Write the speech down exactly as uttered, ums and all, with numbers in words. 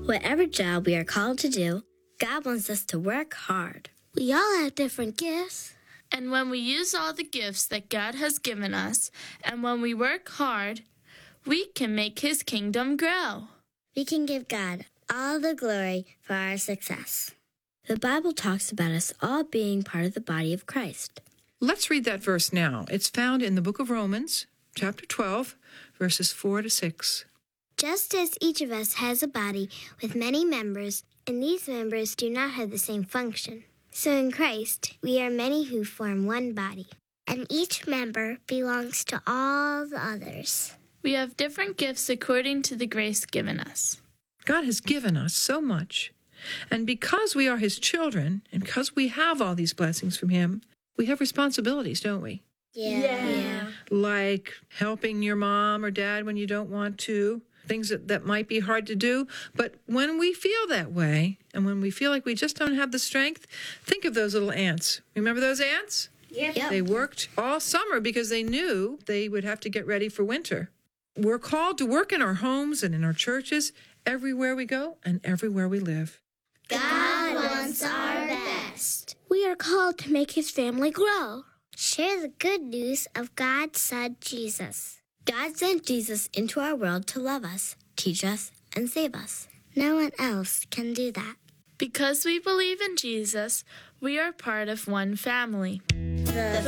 Whatever job we are called to do, God wants us to work hard. We all have different gifts. And when we use all the gifts that God has given us, and when we work hard, we can make His kingdom grow. We can give God all the glory for our success. The Bible talks about us all being part of the body of Christ. Let's read that verse now. It's found in the book of Romans, chapter twelve, verses four to six. Just as each of us has a body with many members, and these members do not have the same function, so in Christ we are many who form one body, and each member belongs to all the others. We have different gifts according to the grace given us. God has given us so much. And because we are His children, and because we have all these blessings from Him, we have responsibilities, don't we? Yeah. yeah. Like helping your mom or dad when you don't want to, things that, that might be hard to do. But when we feel that way, and when we feel like we just don't have the strength, think of those little ants. Remember those ants? Yep. Yep. They worked all summer because they knew they would have to get ready for winter. We're called to work in our homes and in our churches, everywhere we go and everywhere we live. God wants our best. We are called to make His family grow. Share the good news of God's Son, Jesus. God sent Jesus into our world to love us, teach us, and save us. No one else can do that. Because we believe in Jesus, we are part of one family. The